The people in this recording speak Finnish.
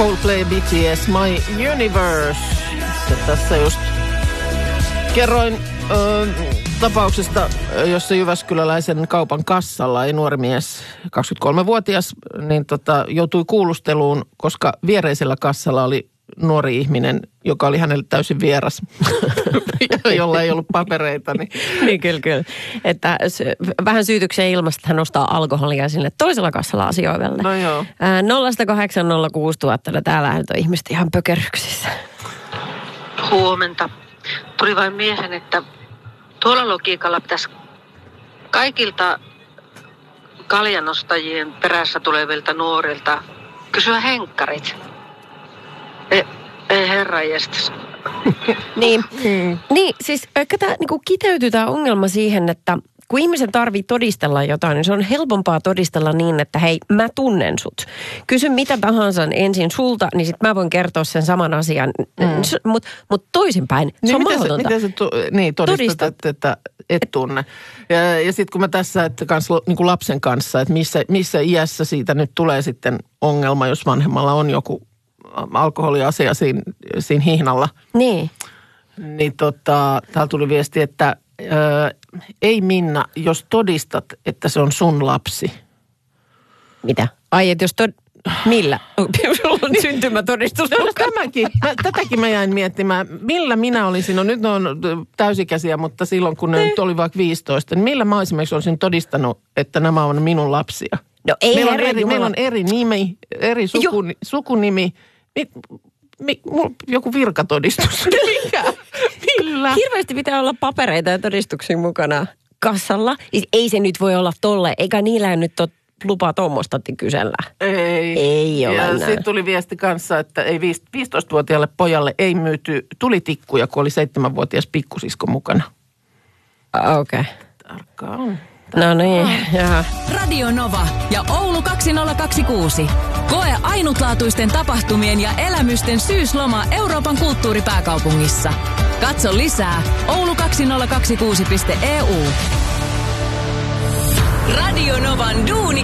Coldplay, BTS, My Universe. Ja tässä just kerroin tapauksesta, jossa Jyväskyläläisen kaupan kassalla ei nuori mies, 23-vuotias, niin joutui kuulusteluun, koska viereisellä kassalla oli nuori ihminen, joka oli hänelle täysin vieras, jolla ei ollut papereita. Niin kyllä. Että vähän syytykseen ilmasta, että hän ostaa alkoholia sinne toisella kassalla asioivelle. No joo. 0806000, täällä on ihmiset ihan pökerryksissä. Huomenta. Tuli vain miehen, että tuolla logiikalla pitäisi kaikilta kaljanostajien perässä tulevilta nuorilta kysyä henkkarit. Ei herranjestas. Niin, siis ehkä tämä niinku kiteytyy tämä ongelma siihen, että kun ihmisen tarvii todistella jotain, niin se on helpompaa todistella niin, että hei, mä tunnen sut. Kysy mitä tahansa ensin sulta, niin sit mä voin kertoa sen saman asian. Mut toisinpäin, se on mahdotonta. Miten sä todistat, että et tunne. Ja sitten kun mä tässä, että niin lapsen kanssa, että missä iässä siitä nyt tulee sitten ongelma, jos vanhemmalla on joku alkoholiasia siinä hihnalla. Niin. Niin täällä tuli viesti, että ei Minna, jos todistat, että se on sun lapsi. Mitä? Ai, että jos millä? Sulla on syntymätodistus. Tätäkin mä jäin miettimään. Millä minä olisin, nyt ne on täysikäisiä, mutta silloin kun ne nyt oli vaikka 15, niin millä mä esimerkiksi olisin todistanut, että nämä on minun lapsia? No ei meillä on eri nimi, eri sukunimi. Joku virkatodistus. Mikä? Millä? Hirveästi pitää olla papereita ja todistuksia mukana kassalla. Ei se nyt voi olla tolle, eikä niillä nyt ole lupaa tuommoista kysellä. Ei ole ja sitten tuli viesti kanssa, että ei 15-vuotiaalle pojalle ei myyty tulitikkuja, kun oli 7-vuotias pikkusisko mukana. Okei. Okay. Tarkkaa on. No niin, jaha. Radio Nova ja Oulu 2026. Koe ainutlaatuisten tapahtumien ja elämysten syysloma Euroopan kulttuuripääkaupungissa. Katso lisää oulu2026.eu. Radio Novan duuni.